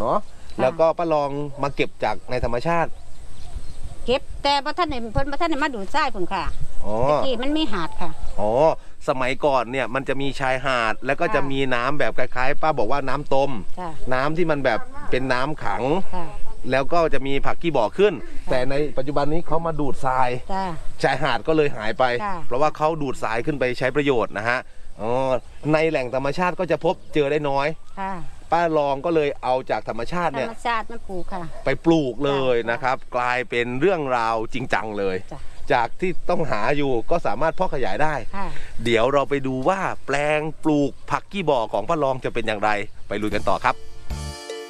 เนาะแล้วก็ป้าลองมาเก็บจากในธรรมชาติเก็บแต่พระท่านเพิ่นพระท่านมาดูดทรายพุ่นค่ะอ๋อที่มันมีหาดค่ะอ๋อสมัยก่อนเนี่ยมันจะมีชายหาดแล้วก็จะมีน้ำแบบคล้ายๆป้าบอกว่าน้ำต้มน้ำที่มันแบบเป็นน้ำขังแล้วก็จะมีผักกี้บ่อขึ้นแต่ในปัจจุบันนี้เขามาดูดทรายชายหาดก็เลยหายไปเพราะว่าเขาดูดทรายขึ้นไปใช้ประโยชน์นะฮะอ๋อในแหล่งธรรมชาติก็จะพบเจอได้น้อยป้าลองก็เลยเอาจากธรรมชาติเนี่ยธรรมชาติมาปลูกค่ะไปปลูกเลยนะครับกลายเป็นเรื่องราวจริงจังเลยจากที่ต้องหาอยู่ก็สามารถเพาะขยายได้เดี๋ยวเราไปดูว่าแปลงปลูกผักกี้บ่อของป้าลองจะเป็นอย่างไรไปลุยกันต่อครับ